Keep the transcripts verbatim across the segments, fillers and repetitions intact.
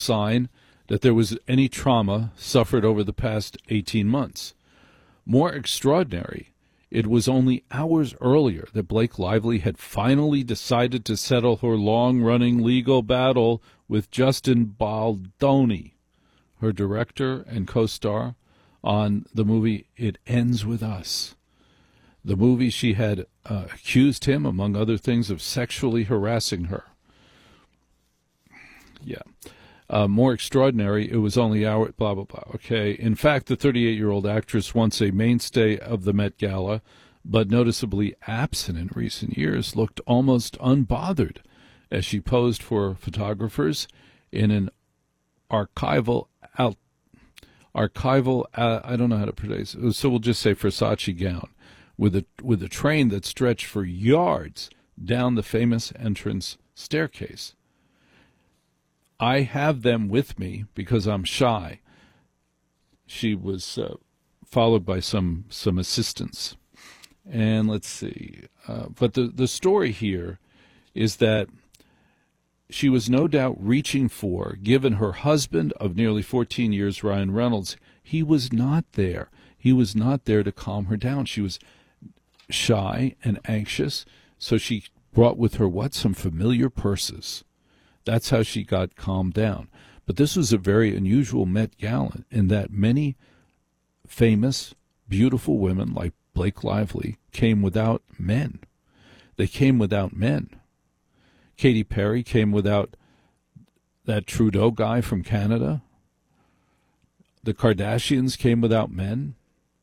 sign that there was any trauma suffered over the past eighteen months. More extraordinary, it was only hours earlier that Blake Lively had finally decided to settle her long-running legal battle with Justin Baldoni, her director and co-star on the movie It Ends With Us. The movie she had uh, accused him, among other things, of sexually harassing her. Yeah. Uh, more extraordinary, it was only hour, blah, blah, blah. Okay. In fact, the thirty-eight-year-old actress, once a mainstay of the Met Gala, but noticeably absent in recent years, looked almost unbothered as she posed for photographers in an archival, out, archival, uh, I don't know how to pronounce it, so we'll just say Versace gown, with a, with a train that stretched for yards down the famous entrance staircase. I have them with me because I'm shy. She was uh, followed by some some assistants. And let's see. Uh, but the, the story here is that she was no doubt reaching for, given her husband of nearly fourteen years, Ryan Reynolds, he was not there. He was not there to calm her down. She was shy and anxious, so she brought with her what? Some familiar purses. That's how she got calmed down. But this was a very unusual Met Gala in that many famous, beautiful women like Blake Lively came without men. They came without men. Katy Perry came without that Trudeau guy from Canada. The Kardashians came without men.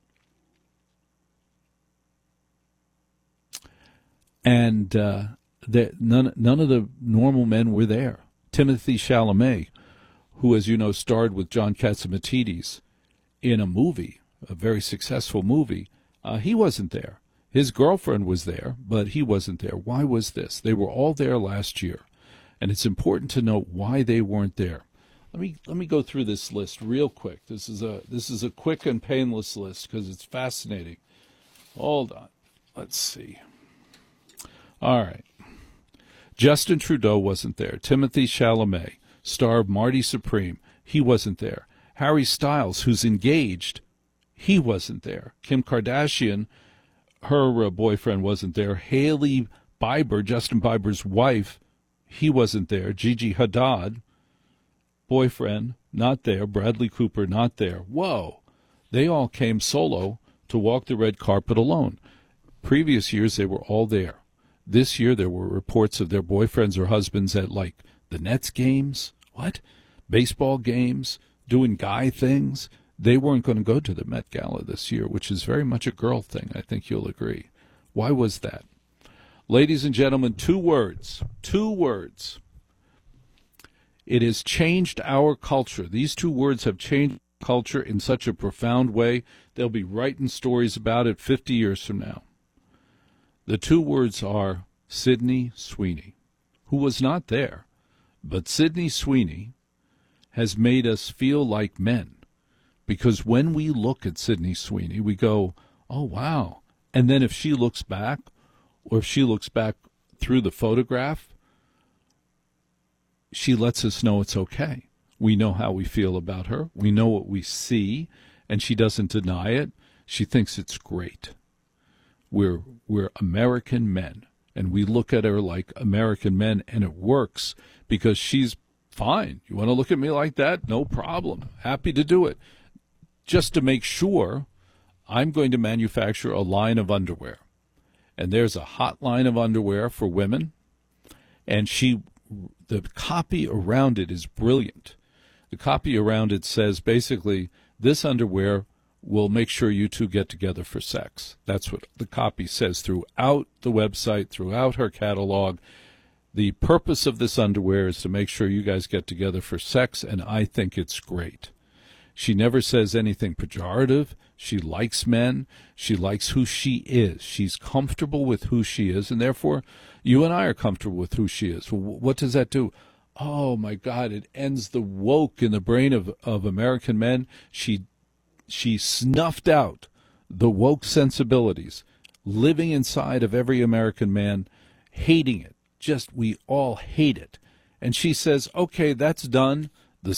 And uh, that none none of the normal men were there. Timothy Chalamet, who, as you know, starred with John Catsimatidis in a movie, a very successful movie, uh, he wasn't there. His girlfriend was there, but he wasn't there. Why was this? They were all there last year, and it's important to know why they weren't there. Let me let me go through this list real quick. This is a this is a quick and painless list because it's fascinating. Hold on. Let's see. All right. Justin Trudeau wasn't there. Timothy Chalamet, star of Marty Supreme, he wasn't there. Harry Styles, who's engaged, he wasn't there. Kim Kardashian, her uh, boyfriend wasn't there. Hailey Bieber, Justin Bieber's wife, he wasn't there. Gigi Hadid, boyfriend, not there. Bradley Cooper, not there. Whoa. They all came solo to walk the red carpet alone. Previous years, they were all there. This year, there were reports of their boyfriends or husbands at, like, the Nets games, what? Baseball games, doing guy things. They weren't going to go to the Met Gala this year, which is very much a girl thing. I think you'll agree. Why was that? Ladies and gentlemen, two words, two words. It has changed our culture. These two words have changed culture in such a profound way, they'll be writing stories about it fifty years from now. The two words are Sydney Sweeney, who was not there, but Sydney Sweeney has made us feel like men, because when we look at Sydney Sweeney, we go, oh, wow. And then if she looks back, or if she looks back through the photograph, she lets us know it's okay. We know how we feel about her. We know what we see, and she doesn't deny it. She thinks it's great. We're we're American men, and we look at her like American men, and it works because she's fine. You want to look at me like that? No problem. Happy to do it. Just to make sure, I'm going to manufacture a line of underwear. And there's a hot line of underwear for women, and she, the copy around it is brilliant. The copy around it says basically, this underwear will make sure you two get together for sex. That's what the copy says throughout the website, throughout her catalog. The purpose of this underwear is to make sure you guys get together for sex, and I think it's great. She never says anything pejorative. She likes men. She likes who she is. She's comfortable with who she is, and therefore you and I are comfortable with who she is. Well, what does that do? Oh, my God, it ends the woke in the brain of, of American men. She She snuffed out the woke sensibilities, living inside of every American man, hating it. Just, we all hate it. And she says, okay, that's done.